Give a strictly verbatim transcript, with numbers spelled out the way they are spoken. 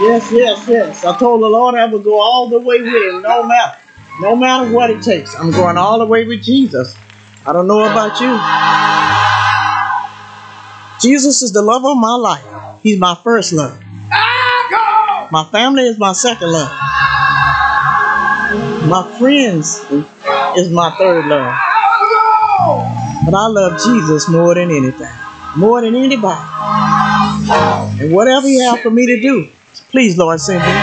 Yes, yes, yes. I told the Lord I would go all the way with him, no matter. No matter what it takes. I'm going all the way with Jesus. I don't know about you. Jesus is the love of my life. He's my first love. My family is my second love. My friends is my third love. But I love Jesus more than anything. More than anybody. And whatever you have for me to do, please, Lord, send me.